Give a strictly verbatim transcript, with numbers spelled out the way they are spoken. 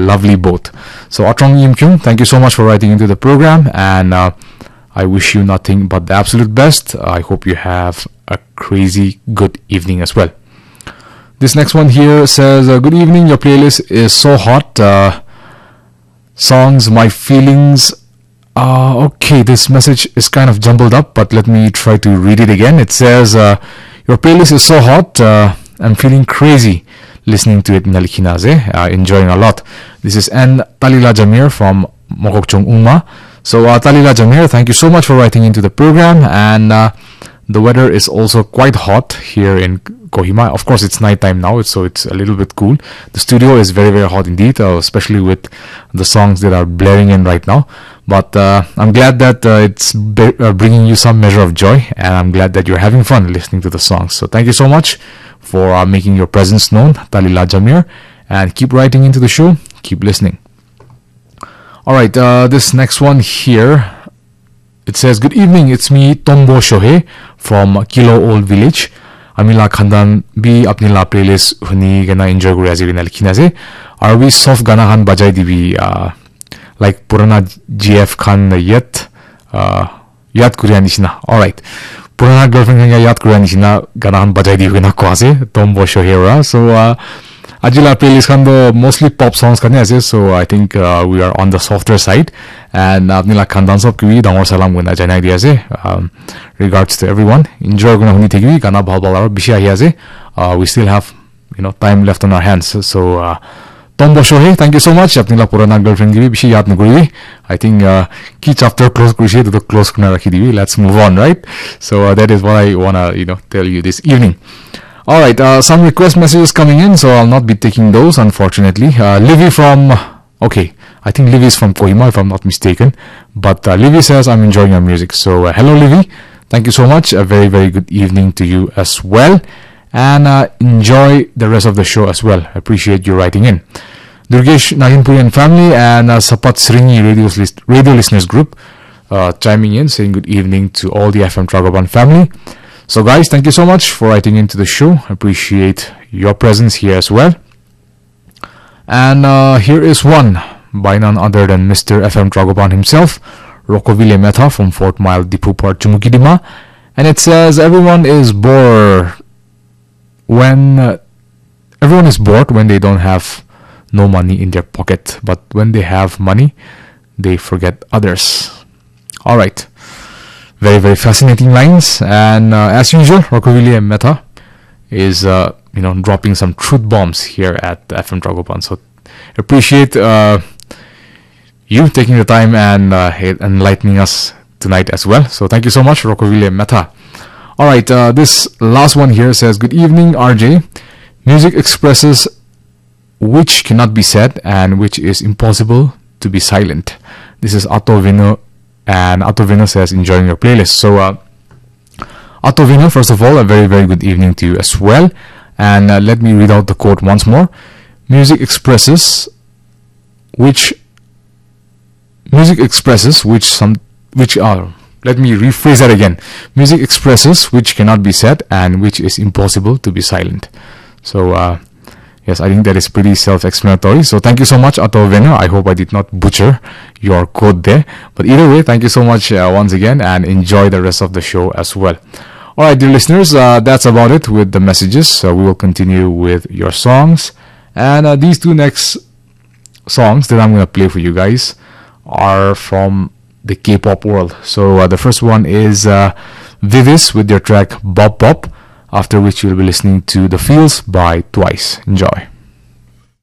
lovely both. So Atrong Yim Kyung, thank you so much for writing into the program, and uh, I wish you nothing but the absolute best. I hope you have a crazy good evening as well. This next one here says, uh, good evening, your playlist is so hot. Uh, songs, my feelings. Uh, okay, this message is kind of jumbled up, but let me try to read it again. It says, uh, your playlist is so hot. Uh, I'm feeling crazy listening to it in Alikhinaze. Uh, enjoying a lot. This is N. Talila Jamir from Mokokchung Umma. So, uh, Talila Jamir, thank you so much for writing into the program. And uh, the weather is also quite hot here in Kohima. Of course, it's nighttime now, so it's a little bit cool. The studio is very, very hot indeed, uh, especially with the songs that are blaring in right now. But uh, I'm glad that uh, it's be- uh, bringing you some measure of joy, and I'm glad that you're having fun listening to the songs. So thank you so much for uh, making your presence known, Talila Jamir, and keep writing into the show, keep listening. Alright, uh, this next one here, it says, good evening, it's me, Tombo Shohei from Kilo Old Village. Amila Khandan bi apni la playlist huni gana enjoy guri aji gina likhina je. Are we soft gana khan bajai dibi uh, like purana G F Khan yet uh, yad kuriya nishina. Alright. Purana girlfriend khan yad kuriya nishina gana khan bajai dibi gina kwa ase Tombo Shohei. So uh, Ajila playlist khan do mostly pop songs khan ase, so I think uh, we are on the softer side, and apni la khandan sab ki dangor salam guna janai dia ase. Um, regards to everyone, enjoy guna huni thegi gana bhal bhal aro bishi ahi ase. Uh, we still have, you know, time left on our hands, so uh, Tombo Shohei, thank you so much. Apni la purana girlfriend ki bishi yaad naguri. I think uh, ki chapter close kurishi to the close kuna rakhi dibi. Let's move on, right? So uh, that is what I wanna, you know, tell you this evening. Alright, uh, some request messages coming in, so I'll not be taking those, unfortunately. Uh, Livy from, okay, I think Livy is from Kohima, if I'm not mistaken. But uh, Livy says, I'm enjoying your music. So, uh, hello, Livy. Thank you so much. A very, very good evening to you as well. And uh, enjoy the rest of the show as well. I appreciate you writing in. Durgesh Naginpuri and family and uh, Sapat Sringi radio, list, radio listeners group uh, chiming in, saying good evening to all the F M Tragoban family. So guys, thank you so much for writing into the show. I appreciate your presence here as well. And uh, here is one by none other than Mister F M Tragoban himself, Rokovile Meta from Fort Mile Dipupar Chumukidima. And it says, everyone is bored when uh, everyone is bored when they don't have no money in their pocket, but when they have money, they forget others. All right. Very, very fascinating lines, and uh, as usual, Rokovili Meta is, uh, you know, dropping some truth bombs here at F M Tragoban. So, appreciate uh, you taking the time and uh, enlightening us tonight as well. So, thank you so much, Rokovili Meta. All right, uh, this last one here says, "Good evening, R J. Music expresses which cannot be said and which is impossible to be silent." This is Atto Vino. And Atovino says, enjoying your playlist. So, uh, Atovino, first of all, a very, very good evening to you as well. And uh, let me read out the quote once more. Music expresses which, music expresses which some, which are, let me rephrase that again. Music expresses which cannot be said and which is impossible to be silent. So, uh, yes, I think that is pretty self-explanatory. So thank you so much, Atto Vena. I hope I did not butcher your quote there. But either way, thank you so much uh, once again, and enjoy the rest of the show as well. Alright, dear listeners, uh, that's about it with the messages. So we will continue with your songs. And uh, these two next songs that I'm going to play for you guys are from the K-pop world. So uh, the first one is uh, Vivis with their track Bop Bop, after which you'll be listening to The Feels by Twice. Enjoy.